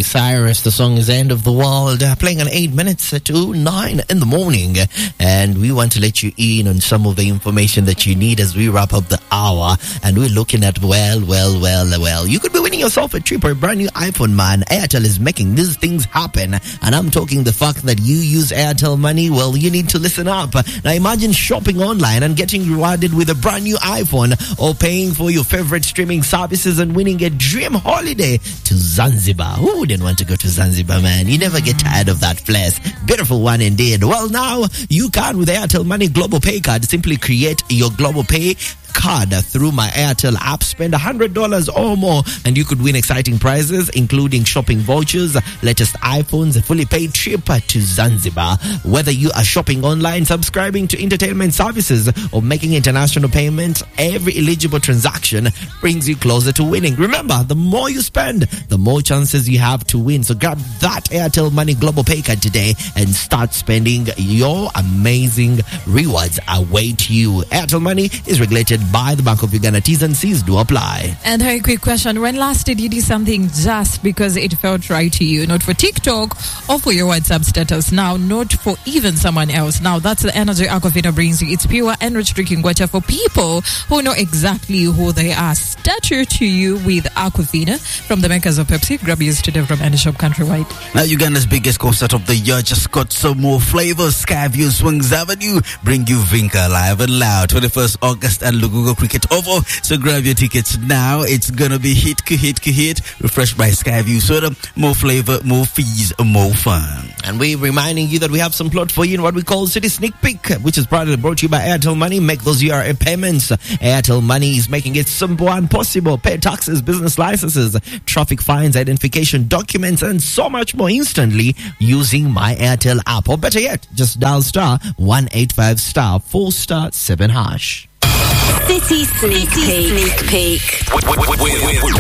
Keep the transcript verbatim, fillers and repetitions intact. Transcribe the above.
Miley Cyrus. The song is End of the World, uh, playing on eight minutes to nine in the morning. And we want to let you in on some of the information that you need as we wrap up the hour. And we're looking at, well, well, well, well. You could be winning yourself a trip or a brand new iPhone, man. Airtel is making these things happen. And I'm talking the fact that you use Airtel Money. Well, you need to listen up. Now imagine shopping online and getting rewarded with a brand new iPhone, or paying for your favorite streaming services and winning a dream holiday to Zanzibar. Who wouldn't want to go to Zanzibar, man? You never get tired of that place. Beautiful one indeed. Well, now you can with Airtel Money Global Pay Card. Simply create your Global Pay card through my Airtel app, spend one hundred dollars or more, and you could win exciting prizes, including shopping vouchers, latest iPhones, a fully paid trip to Zanzibar. Whether you are shopping online, subscribing to entertainment services, or making international payments, every eligible transaction brings you closer to winning. Remember, the more you spend, the more chances you have to win. So grab that Airtel Money Global Pay Card today and start spending. Your amazing rewards await you. Airtel Money is regulated by the Bank of Uganda. T's and C's do apply. And a very quick question. When last did you do something just because it felt right to you? Not for TikTok or for your WhatsApp status. Now, not for even someone else. Now, that's the energy Aquafina brings you. It's pure enriched drinking water for people who know exactly who they are. Stature to you with Aquafina from the makers of Pepsi. Grab yours today from any shop countrywide. Now, Uganda's biggest concert of the year just got some more flavors. Skyview Swings Avenue bring you Vinca live and loud. twenty-first August and Google Cricket Oval. So grab your tickets now. It's gonna be hit, hit, hit. Refreshed by Skyview Soda. More flavor, more fees, more fun. And we're reminding you that we have some plot for you in what we call City Sneak Peek, which is proudly brought to you by Airtel Money. Make those U R A payments. Airtel Money is making it simple and possible. Pay taxes, business licenses, traffic fines, identification documents, and so much more instantly using my Airtel app. Or better yet, just dial star one eighty-five star four star seven hash. City Sneak Peek. Sneak Peek.